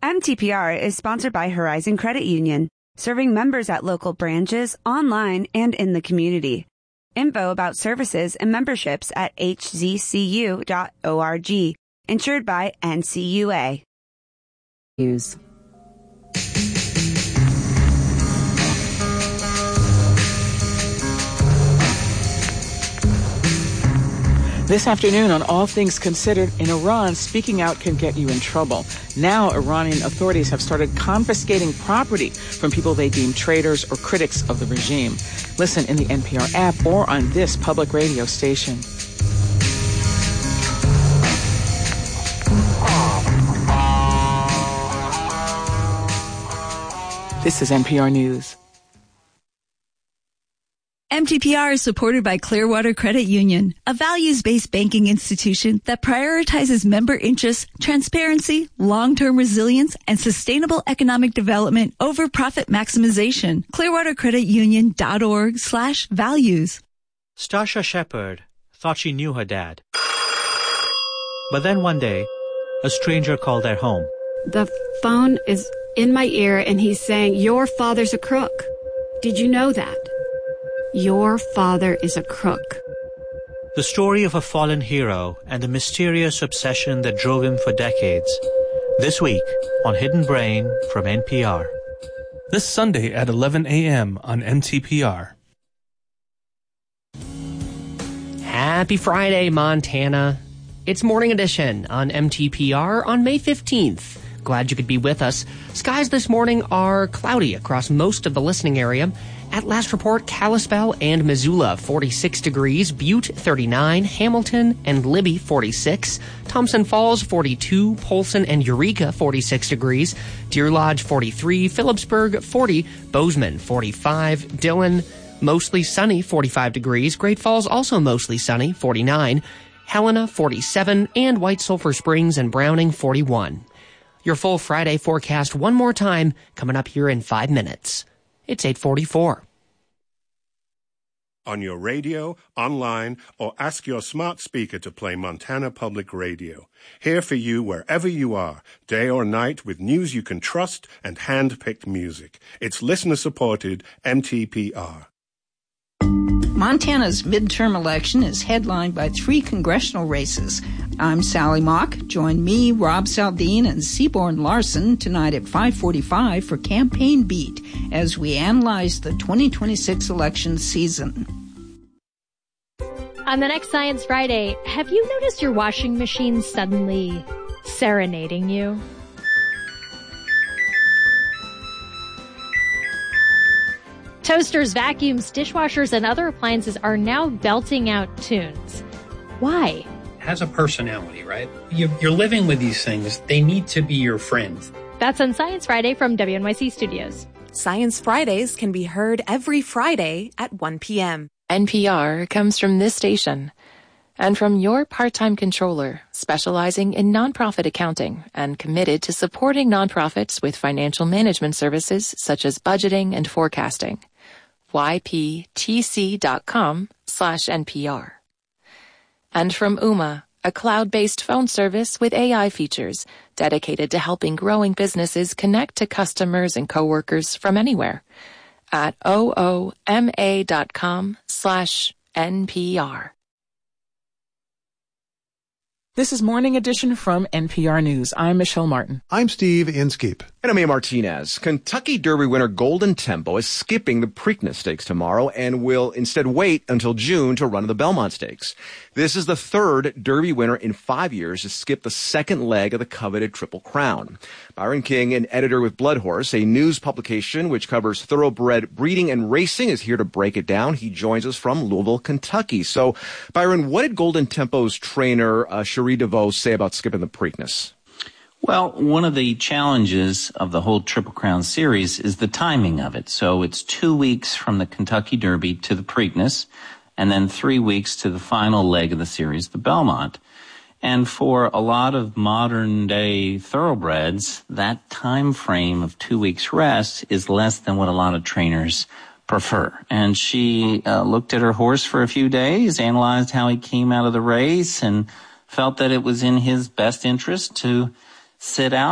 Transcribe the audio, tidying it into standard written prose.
MTPR is sponsored by Horizon Credit Union, serving members at local branches, online, and in the community. Info about services and memberships at hzcu.org. Insured by NCUA. News. This afternoon on All Things Considered, in Iran, speaking out can get you in trouble. Now, Iranian authorities have started confiscating property from people they deem traitors or critics of the regime. Listen in the NPR app or on this public radio station. This is NPR News. MTPR is supported by Clearwater Credit Union, a values-based banking institution that prioritizes member interests, transparency, long-term resilience, and sustainable economic development over profit maximization. ClearwaterCreditUnion.org/values. Stasha Shepard thought she knew her dad. But then one day, a stranger called their home. The phone is in my ear and he's saying, "Your father's a crook. Did you know that? Your father is a crook." The story of a fallen hero and the mysterious obsession that drove him for decades. This week on Hidden Brain from NPR. This Sunday at 11 a.m. on MTPR. Happy Friday, Montana. It's Morning Edition on MTPR on May 15th. Glad you could be with us. Skies this morning are cloudy across most of the listening area. At last report, Kalispell and Missoula, 46 degrees, Butte, 39, Hamilton and Libby, 46, Thompson Falls, 42, Polson and Eureka, 46 degrees, Deer Lodge, 43, Phillipsburg, 40, Bozeman, 45, Dillon, mostly sunny, 45 degrees, Great Falls, also mostly sunny, 49, Helena, 47, and White Sulphur Springs and Browning, 41. Your full Friday forecast one more time, coming up here in 5 minutes. It's 8:44. On your radio, online, or ask your smart speaker to play Montana Public Radio. Here for you wherever you are, day or night, with news you can trust and hand-picked music. It's listener-supported MTPR. Montana's midterm election is headlined by 3 congressional races. I'm Sally Mock. Join me, Rob Saldin, and Seaborn Larson tonight at 5:45 for Campaign Beat as we analyze the 2026 election season. On the next Science Friday, have you noticed your washing machine suddenly serenading you? Toasters, vacuums, dishwashers, and other appliances are now belting out tunes. Why? Has a personality, right? You're living with these things. They need to be your friends. That's on Science Friday from WNYC Studios. Science Fridays can be heard every Friday at 1 p.m. NPR comes from this station and from your part-time controller, specializing in nonprofit accounting and committed to supporting nonprofits with financial management services such as budgeting and forecasting. yptc.com/NPR. And from Ooma, a cloud-based phone service with AI features dedicated to helping growing businesses connect to customers and coworkers from anywhere at ooma.com/NPR. This is Morning Edition from NPR News. I'm Michelle Martin. I'm Steve Inskeep. And I'm A. Martinez. Kentucky Derby winner Golden Tempo is skipping the Preakness Stakes tomorrow and will instead wait until June to run the Belmont Stakes. This is the third Derby winner in 5 years to skip the second leg of the coveted Triple Crown. Byron King, an editor with Bloodhorse, a news publication which covers thoroughbred breeding and racing, is here to break it down. He joins us from Louisville, Kentucky. So, Byron, what did Golden Tempo's trainer, Cherie DeVoe, say about skipping the Preakness? Well, one of the challenges of the whole Triple Crown series is the timing of it. So it's 2 weeks from the Kentucky Derby to the Preakness, and then 3 weeks to the final leg of the series, the Belmont. And for a lot of modern day thoroughbreds, that time frame of 2 weeks rest is less than what a lot of trainers prefer. And she looked at her horse for a few days, analyzed how he came out of the race, and felt that it was in his best interest to sit out